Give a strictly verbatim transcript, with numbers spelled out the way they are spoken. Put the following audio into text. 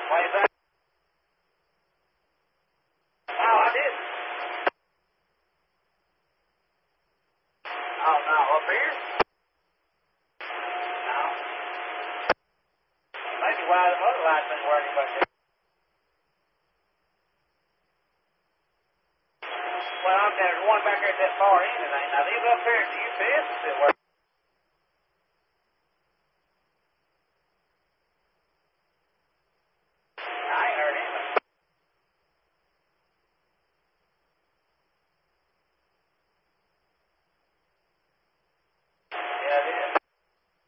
What is that? Oh, I did. Oh, no, up here? No. Maybe why the other lights ain't working, but they... Well, there's one back there at that far end, and ain't. Now, these up here, do you see it? Is it working?